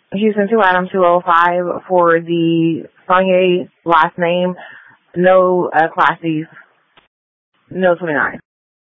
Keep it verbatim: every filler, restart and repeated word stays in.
Houston two Adam two oh five for the Sonya last name. No uh, classes. No twenty-nine.